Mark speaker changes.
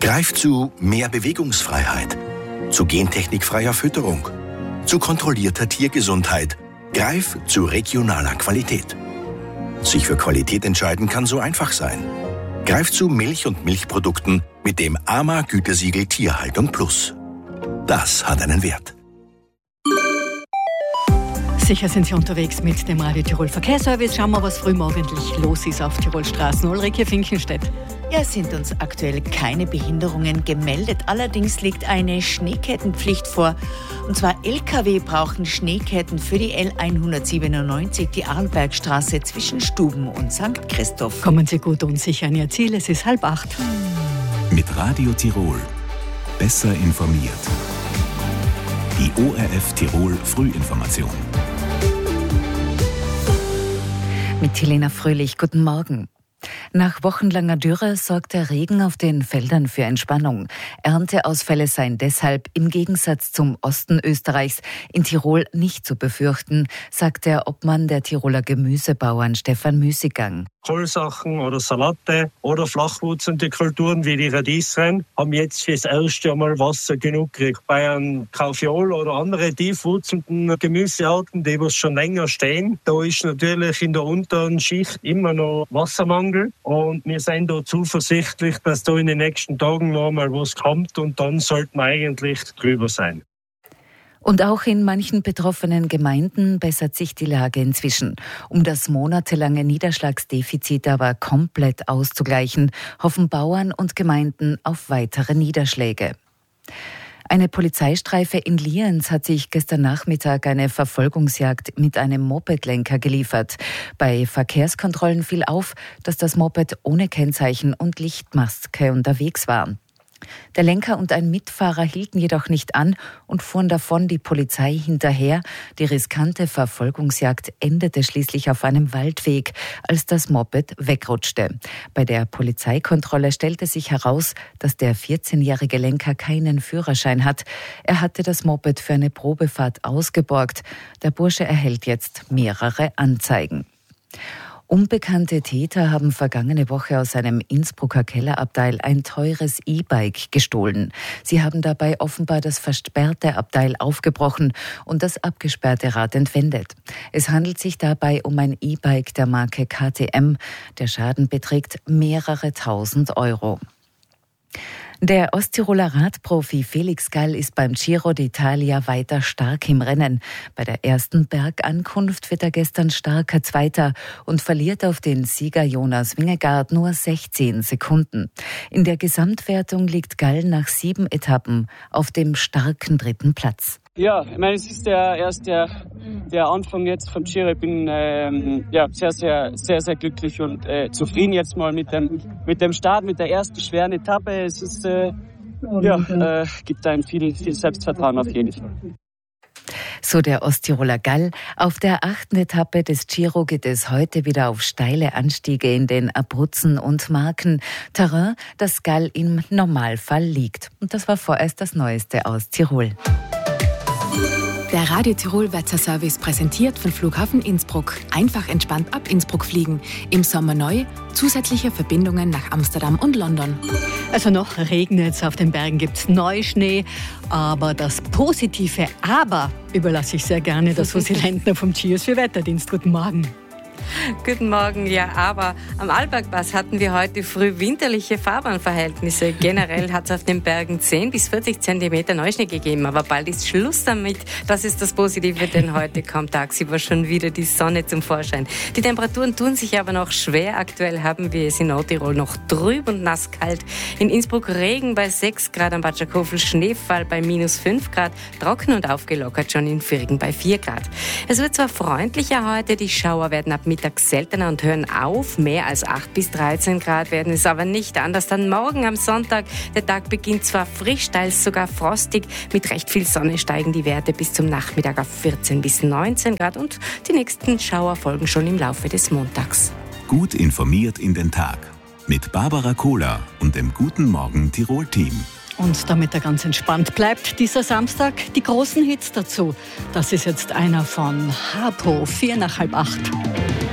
Speaker 1: Greif zu mehr Bewegungsfreiheit, zu gentechnikfreier Fütterung, zu kontrollierter Tiergesundheit. Greif zu regionaler Qualität. Sich für Qualität entscheiden kann so einfach sein. Greif zu Milch und Milchprodukten mit dem AMA-Gütesiegel Tierhaltung Plus. Das hat einen Wert.
Speaker 2: Sicher sind Sie unterwegs mit dem Radio Tirol Verkehrsservice. Schauen wir, was frühmorgendlich los ist auf Tirolstraßen. Ulrike Finkenstedt.
Speaker 3: Ja, es sind uns aktuell keine Behinderungen gemeldet. Allerdings liegt eine Schneekettenpflicht vor. Und zwar Lkw brauchen Schneeketten für die L197, die Arlbergstraße zwischen Stuben und St. Christoph.
Speaker 2: Kommen Sie gut und sicher an Ihr Ziel. Es ist 7:30.
Speaker 4: Mit Radio Tirol. Besser informiert. Die ORF Tirol Frühinformation.
Speaker 3: Mit Helena Fröhlich, guten Morgen. Nach wochenlanger Dürre sorgt der Regen auf den Feldern für Entspannung. Ernteausfälle seien deshalb im Gegensatz zum Osten Österreichs in Tirol nicht zu befürchten, sagt der Obmann der Tiroler Gemüsebauern Stefan Müßiggang.
Speaker 5: Kohlsachen oder Salate oder flachwurzende Kulturen wie die Radieschen haben jetzt fürs erste Mal Wasser genug gekriegt. Bei einem Kaufeol oder anderen tiefwurzelnden Gemüsearten, die schon länger stehen, da ist natürlich in der unteren Schicht immer noch Wassermangel. Und wir sind da zuversichtlich, dass da in den nächsten Tagen noch mal was kommt und dann sollten wir eigentlich drüber sein.
Speaker 3: Und auch in manchen betroffenen Gemeinden bessert sich die Lage inzwischen. Um das monatelange Niederschlagsdefizit aber komplett auszugleichen, hoffen Bauern und Gemeinden auf weitere Niederschläge. Eine Polizeistreife in Lienz hat sich gestern Nachmittag eine Verfolgungsjagd mit einem Mopedlenker geliefert. Bei Verkehrskontrollen fiel auf, dass das Moped ohne Kennzeichen und Lichtmaske unterwegs war. Der Lenker und ein Mitfahrer hielten jedoch nicht an und fuhren davon, die Polizei hinterher. Die riskante Verfolgungsjagd endete schließlich auf einem Waldweg, als das Moped wegrutschte. Bei der Polizeikontrolle stellte sich heraus, dass der 14-jährige Lenker keinen Führerschein hat. Er hatte das Moped für eine Probefahrt ausgeborgt. Der Bursche erhält jetzt mehrere Anzeigen. Unbekannte Täter haben vergangene Woche aus einem Innsbrucker Kellerabteil ein teures E-Bike gestohlen. Sie haben dabei offenbar das versperrte Abteil aufgebrochen und das abgesperrte Rad entwendet. Es handelt sich dabei um ein E-Bike der Marke KTM. Der Schaden beträgt mehrere tausend Euro. Der Osttiroler Radprofi Felix Gall ist beim Giro d'Italia weiter stark im Rennen. Bei der ersten Bergankunft wird er gestern starker Zweiter und verliert auf den Sieger Jonas Vingegaard nur 16 Sekunden. In der Gesamtwertung liegt Gall nach 7 Etappen auf dem starken 3. Platz.
Speaker 6: Ja, ich meine, es ist erst der Anfang jetzt vom Giro. Ich bin sehr glücklich und zufrieden jetzt mal mit dem Start, mit der ersten schweren Etappe. Es ist gibt einem viel Selbstvertrauen auf jeden Fall.
Speaker 3: So der Osttiroler Gall. Auf der 8. Etappe des Giro geht es heute wieder auf steile Anstiege in den Abruzzen und Marken. Terrain, das Gall im Normalfall liegt. Und das war vorerst das Neueste aus Tirol.
Speaker 7: Der Radio Tirol Wetterservice präsentiert von Flughafen Innsbruck. Einfach entspannt ab Innsbruck fliegen. Im Sommer neu, zusätzliche Verbindungen nach Amsterdam und London.
Speaker 2: Also noch regnet es, auf den Bergen gibt es Neuschnee. Aber das positive Aber überlasse ich sehr gerne der Susi Lentner vom GIOS für Wetterdienst. Guten Morgen.
Speaker 8: Guten Morgen, ja, aber am Arlbergpass hatten wir heute früh winterliche Fahrbahnverhältnisse. Generell hat es auf den Bergen 10 bis 40 Zentimeter Neuschnee gegeben, aber bald ist Schluss damit. Das ist das Positive, denn heute kommt tagsüber schon wieder die Sonne zum Vorschein. Die Temperaturen tun sich aber noch schwer. Aktuell haben wir es in Nordtirol noch trüb und nass kalt. In Innsbruck Regen bei 6 Grad, am Batschakofel Schneefall bei minus 5 Grad, trocken und aufgelockert schon in Viergen bei 4 Grad. Es wird zwar freundlicher heute, die Schauer werden ab Mittag seltener und hören auf. Mehr als 8 bis 13 Grad werden es aber nicht. Anders dann morgen am Sonntag. Der Tag beginnt zwar frisch, teils sogar frostig. Mit recht viel Sonne steigen die Werte bis zum Nachmittag auf 14 bis 19 Grad. Und die nächsten Schauer folgen schon im Laufe des Montags.
Speaker 4: Gut informiert in den Tag. Mit Barbara Kohler und dem Guten Morgen Tirol-Team.
Speaker 2: Und damit er ganz entspannt bleibt, dieser Samstag die großen Hits dazu. Das ist jetzt einer von Harpo, 7:45.